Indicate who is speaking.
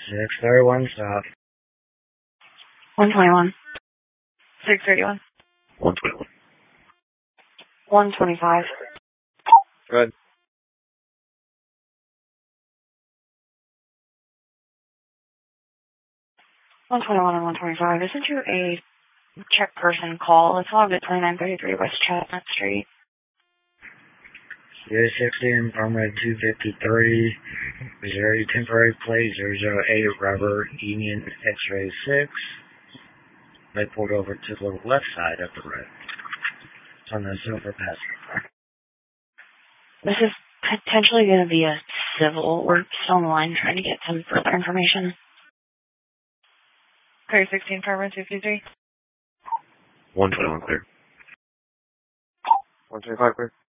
Speaker 1: 631 stop.
Speaker 2: 121. 631.
Speaker 3: 121.
Speaker 2: 125.
Speaker 3: Good.
Speaker 2: 121 and 125. Isn't you a check person call? It's logged at 2933 West Chestnut Street.
Speaker 1: 060 Farmway 253, Missouri temporary plate 008 Robert Union X-ray 6. They pulled over to the left side of the road. It's on the silver passenger car.
Speaker 2: This is potentially going to be a civil. We're still on the line trying to get some further information.
Speaker 4: Clear 16 Farmway 253.
Speaker 3: 121 clear.
Speaker 5: 125 clear.